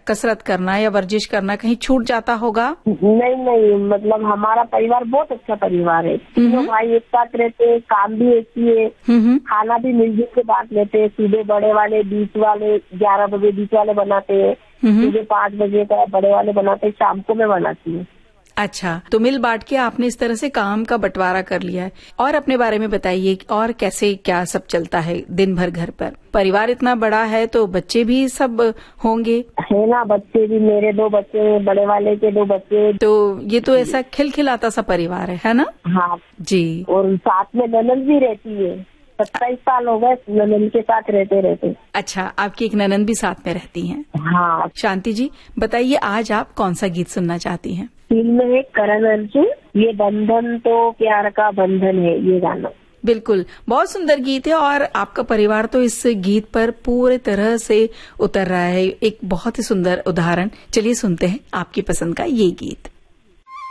कसरत करना या वर्जिश करना कहीं छूट जाता होगा? नहीं, मतलब हमारा परिवार बहुत अच्छा परिवार है। तीनों भाई एक साथ रहते हैं, काम भी एक ही है, खाना भी मिलजुल के बांट लेते हैं। सुबह बड़े वाले, बीच वाले 11 बजे बीच वाले बनाते हैं, सुबह 5 बजे का बड़े वाले बनाते हैं, शाम को मैं बनाती हूँ। अच्छा, तो मिल बांट के आपने इस तरह से काम का बंटवारा कर लिया है। और अपने बारे में बताइए, और कैसे क्या सब चलता है दिन भर घर पर? परिवार इतना बड़ा है तो बच्चे भी सब होंगे? है ना, बच्चे भी, मेरे 2 बच्चे, बड़े वाले के 2 बच्चे। तो ये तो ऐसा खिलखिलाता सा परिवार है ना? हाँ जी। और साथ में ननद भी रहती है। 27 साल हो गए ननद के साथ रहते। अच्छा, आपकी एक ननद भी साथ में रहती हैं? हाँ। शांति जी, बताइए आज आप कौन सा गीत सुनना चाहती हैं? फिल्म है करण अर्जुन, ये बंधन तो प्यार का बंधन है, ये गाना। बिल्कुल, बहुत सुंदर गीत है और आपका परिवार तो इस गीत पर पूरे तरह से उतर रहा है। एक बहुत ही सुंदर उदाहरण। चलिए सुनते हैं आपकी पसंद का ये गीत।